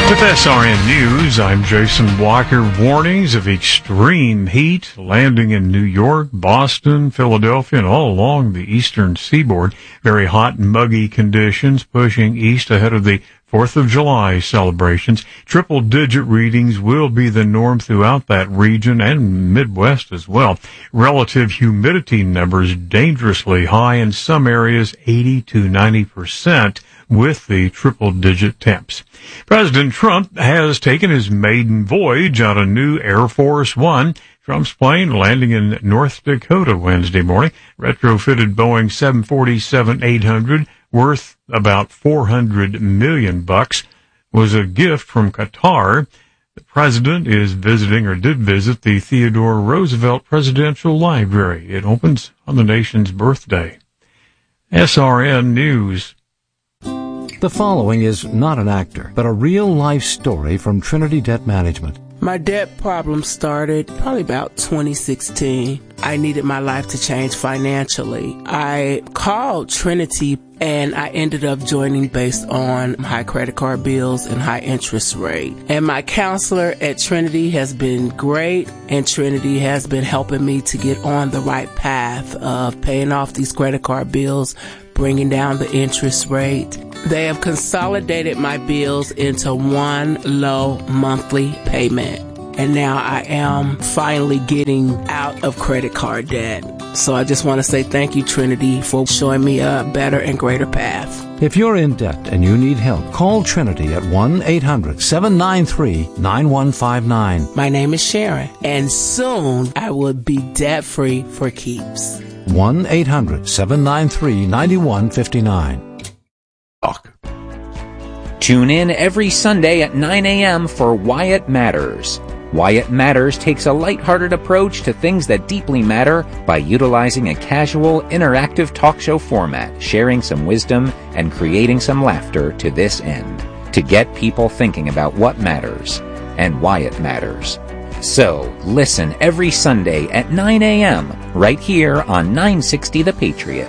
With SRN News, I'm Jason Walker. Warnings of extreme heat landing in New York, Boston, Philadelphia, and all along the eastern seaboard. Very hot and muggy conditions pushing east ahead of the 4th of July celebrations. Triple-digit readings will be the norm throughout that region and Midwest as well. Relative humidity numbers dangerously high in some areas, 80 to 90%. With the triple-digit temps. President Trump has taken his maiden voyage on a new Air Force One. Trump's plane landing in North Dakota Wednesday morning. Retrofitted Boeing 747-800 worth about $400 million was a gift from Qatar. The president is visiting or did visit the Theodore Roosevelt Presidential Library. It opens on the nation's birthday. SRN News. The following is not an actor, but a real-life story from Trinity Debt Management. My debt problem started probably about 2016. I needed my life to change financially. I called Trinity and I ended up joining based on high credit card bills and high interest rate. And my counselor at Trinity has been great, and Trinity has been helping me to get on the right path of paying off these credit card bills, bringing down the interest rate. They have consolidated my bills into one low monthly payment. And now I am finally getting out of credit card debt. So I just want to say thank you, Trinity, for showing me a better and greater path. If you're in debt and you need help, call Trinity at 1-800-793-9159. My name is Sharon, and soon I will be debt-free for keeps. 1-800-793-9159. Tune in every Sunday at 9 a.m. for Wyatt Matters. Wyatt Matters takes a lighthearted approach to things that deeply matter by utilizing a casual, interactive talk show format, sharing some wisdom and creating some laughter to this end, to get people thinking about what matters and why it matters. So, listen every Sunday at 9 a.m. right here on 960 The Patriot.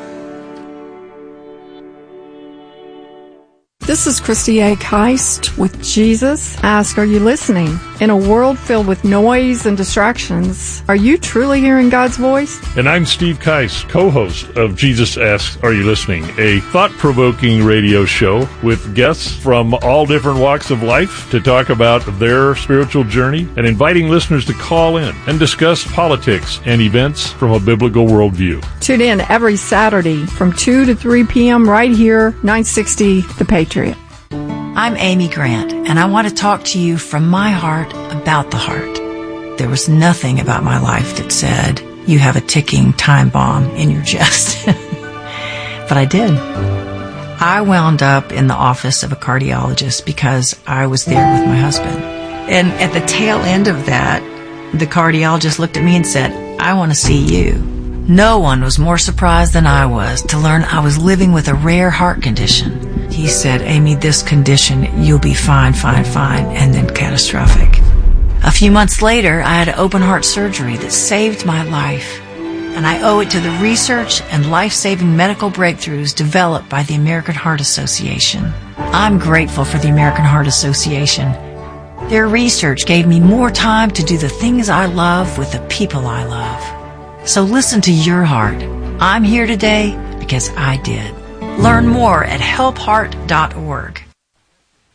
This is Christy A. Keist with Jesus Ask, Are You Listening? In a world filled with noise and distractions, are you truly hearing God's voice? And I'm Steve Keist, co-host of Jesus Asks, Are You Listening? A thought-provoking radio show with guests from all different walks of life to talk about their spiritual journey and inviting listeners to call in and discuss politics and events from a biblical worldview. Tune in every Saturday from 2 to 3 p.m. right here, 960 The Patriot. I'm Amy Grant, and I want to talk to you from my heart about the heart. There was nothing about my life that said, you have a ticking time bomb in your chest. But I did. I wound up in the office of a cardiologist because I was there with my husband. And at the tail end of that, the cardiologist looked at me and said, I want to see you. No one was more surprised than I was to learn I was living with a rare heart condition. He said, Amy, this condition, you'll be fine, and then catastrophic. A few months later, I had open heart surgery that saved my life. And I owe it to the research and life-saving medical breakthroughs developed by the American Heart Association. I'm grateful for the American Heart Association. Their research gave me more time to do the things I love with the people I love. So listen to your heart. I'm here today because I did. Learn more at helpheart.org.